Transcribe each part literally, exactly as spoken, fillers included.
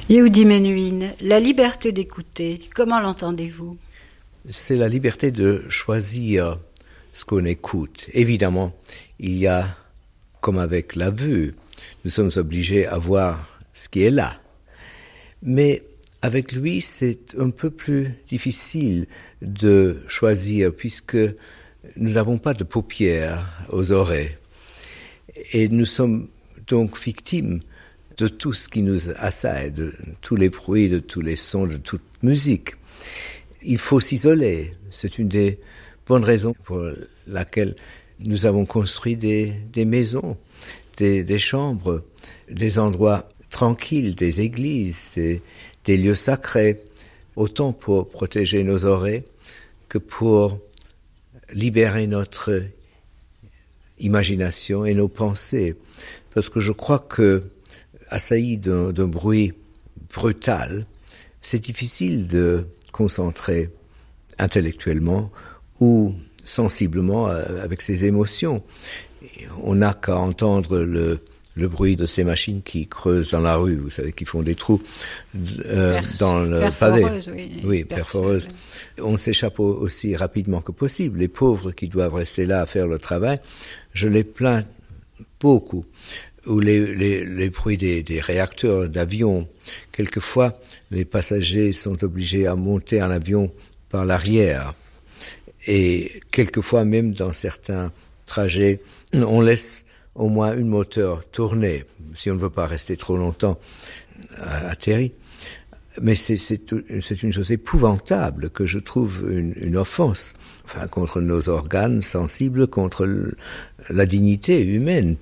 Yehudi Menuhin, la liberté d'écouter, comment l'entendez-vous ? C'est la liberté de choisir ce qu'on écoute. Évidemment, il y a, comme avec la vue, nous sommes obligés à voir ce qui est là. Mais avec lui, c'est un peu plus difficile de choisir puisque nous n'avons pas de paupières aux oreilles. Et nous sommes donc victimes de tout ce qui nous assaille, de tous les bruits, de tous les sons, de toute musique. Il faut s'isoler. C'est une des bonnes raisons pour laquelle nous avons construit des, des maisons, des, des chambres, des endroits tranquilles, des églises, des, des lieux sacrés, autant pour protéger nos oreilles que pour libérer notre imagination et nos pensées. Parce que je crois que, assailli d'un, d'un bruit brutal, c'est difficile de concentrer intellectuellement ou sensiblement avec ses émotions. On n'a qu'à entendre le, le bruit de ces machines qui creusent dans la rue, vous savez, qui font des trous euh, Perce, dans le pavé. Oui, oui perforeuses. Oui. On s'échappe aussi rapidement que possible. Les pauvres qui doivent rester là à faire le travail, je les plains beaucoup. Ou les, les, les bruits des, des réacteurs d'avion. Quelquefois, les passagers sont obligés à monter en avion par l'arrière. Et quelquefois, même dans certains trajets, on laisse au moins une moteur tourner, si on ne veut pas rester trop longtemps atterri. Mais c'est, c'est, c'est une chose épouvantable que je trouve une, une offense, enfin, contre nos organes sensibles, contre le, la dignité humaine.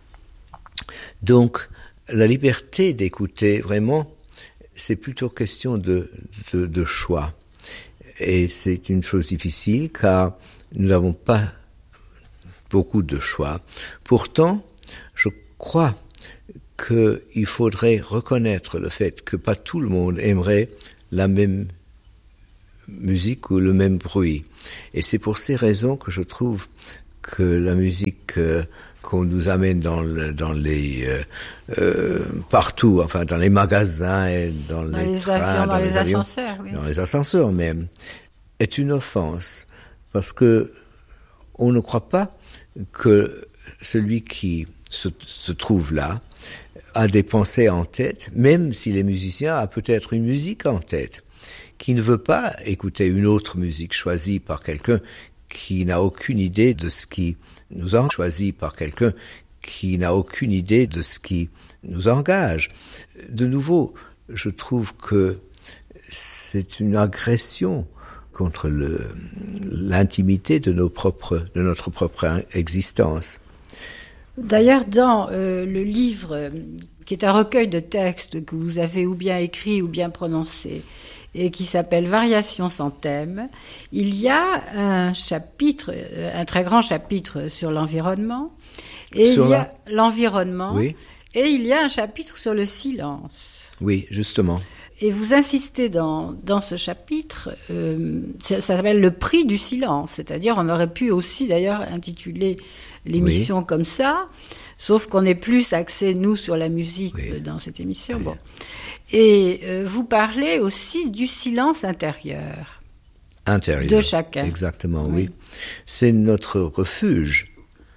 Donc, la liberté d'écouter, vraiment, c'est plutôt question de, de, de choix. Et c'est une chose difficile car nous n'avons pas beaucoup de choix. Pourtant, je crois qu'il faudrait reconnaître le fait que pas tout le monde aimerait la même musique ou le même bruit. Et c'est pour ces raisons que je trouve que la musique euh, qu'on nous amène dans, le, dans les euh, euh, partout, enfin dans les magasins et dans, dans les, les trains, avions, dans, dans les, les avions, ascenseurs, oui. dans les ascenseurs même, est une offense parce que on ne croit pas que celui qui se, se trouve là a des pensées en tête, même si les musiciens a peut-être une musique en tête, qui ne veut pas écouter une autre musique choisie par quelqu'un qui n'a aucune idée de ce qui nous a choisi par quelqu'un qui n'a aucune idée de ce qui nous engage. De nouveau, je trouve que c'est une agression contre le, l'intimité de, nos propres, de notre propre existence. D'ailleurs, dans euh, le livre, qui est un recueil de textes que vous avez ou bien écrit ou bien prononcé, et qui s'appelle « Variations sans thème », il y a un chapitre, un très grand chapitre sur l'environnement, et sur il y la... a l'environnement, oui. Et il y a un chapitre sur le silence. Oui, justement. Et vous insistez dans, dans ce chapitre, euh, ça, ça s'appelle « Le prix du silence », c'est-à-dire, on aurait pu aussi d'ailleurs intituler l'émission oui. comme ça, sauf qu'on est plus axé, nous, sur la musique oui. dans cette émission. Oui. Bon. Et euh, vous parlez aussi du silence intérieur. Intérieur. De chacun. Exactement, oui. oui. C'est notre refuge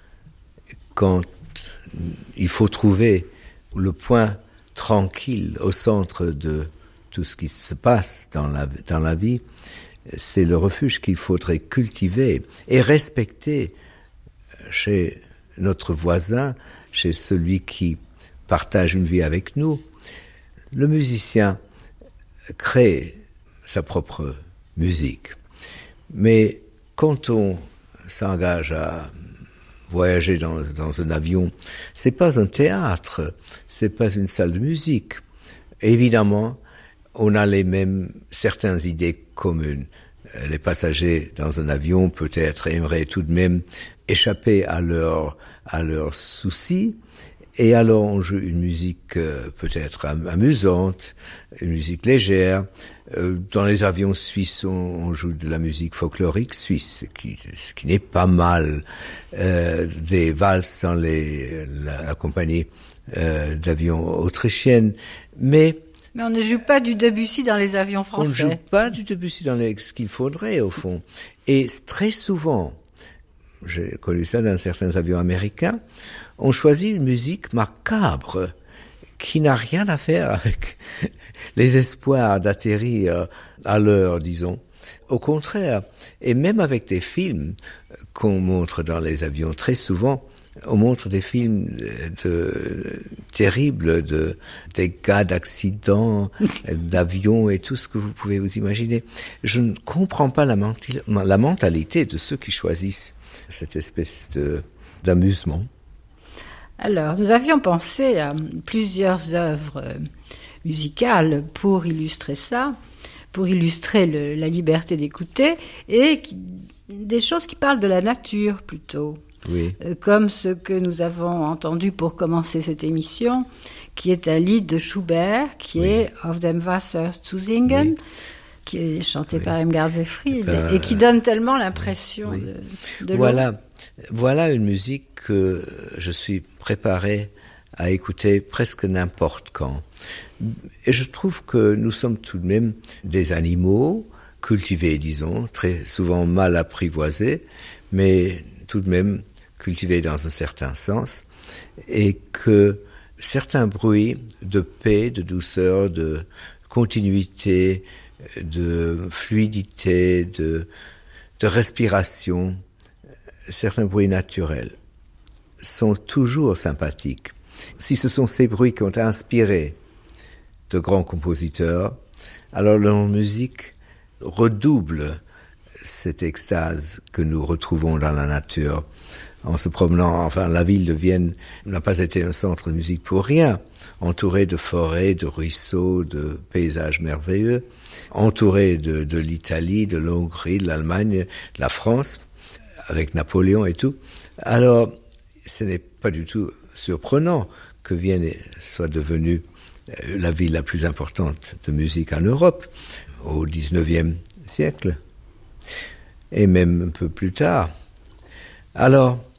quand il faut trouver le point tranquille au centre de tout ce qui se passe dans la, dans la vie. C'est le refuge qu'il faudrait cultiver et respecter chez notre voisin, chez celui qui partage une vie avec nous. Le musicien crée sa propre musique. Mais quand on s'engage à voyager dans, dans un avion, c'est pas un théâtre, c'est pas une salle de musique. Évidemment, on a les mêmes, certaines idées communes. Les passagers dans un avion peut-être aimeraient tout de même échapper à leurs à leurs soucis. Et alors on joue une musique euh, peut-être amusante, une musique légère. Euh, dans les avions suisses, on, on joue de la musique folklorique suisse, ce qui, ce qui n'est pas mal. Euh, des valses dans les, la, la compagnie euh, d'avions autrichienne. Mais Mais on ne joue pas du Debussy dans les avions français. On ne joue pas du Debussy dans les, ce qu'il faudrait, au fond. Et très souvent, j'ai connu ça dans certains avions américains, on choisit une musique macabre qui n'a rien à faire avec les espoirs d'atterrir à l'heure, disons. Au contraire, et même avec des films qu'on montre dans les avions, très souvent, on montre des films de, terribles, de, des cas d'accidents, d'avions et tout ce que vous pouvez vous imaginer. Je ne comprends pas la, menti- la mentalité de ceux qui choisissent cette espèce de, d'amusement. Alors, nous avions pensé à plusieurs œuvres musicales pour illustrer ça, pour illustrer le, la liberté d'écouter, et qui, des choses qui parlent de la nature plutôt. Oui. Comme ce que nous avons entendu pour commencer cette émission, qui est un lied de Schubert, qui oui. est Auf dem Wasser zu singen, oui. qui est chanté oui. par Irmgard Siegfried, euh, et qui donne tellement l'impression oui. de, de voilà, l'eau. Voilà une musique que je suis préparé à écouter presque n'importe quand. Et je trouve que nous sommes tout de même des animaux cultivés, disons, très souvent mal apprivoisés, mais tout de même cultivés dans un certain sens, et que certains bruits de paix, de douceur, de continuité, de fluidité, de, de respiration, certains bruits naturels sont toujours sympathiques. Si ce sont ces bruits qui ont inspiré de grands compositeurs, alors leur musique redouble cette extase que nous retrouvons dans la nature. En se promenant, enfin, la ville de Vienne n'a pas été un centre de musique pour rien, entouré de forêts, de ruisseaux, de paysages merveilleux, entouré de, de l'Italie, de l'Hongrie, de l'Allemagne, de la France, avec Napoléon et tout. Alors, ce n'est pas du tout surprenant que Vienne soit devenue la ville la plus importante de musique en Europe au dix-neuvième siècle, et même un peu plus tard. Alors,